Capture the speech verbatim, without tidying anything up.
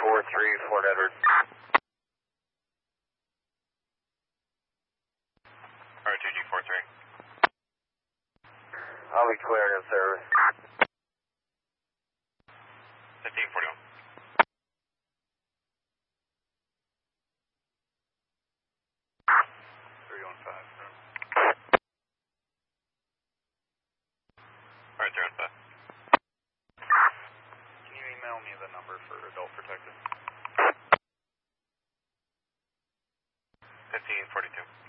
four three, Fort Edward. R two G four three. I'll be clearing in service. fifteen forty-one. three one five. Alright, three one five. Can you email me the number for Adult Protective? fifteen forty-two.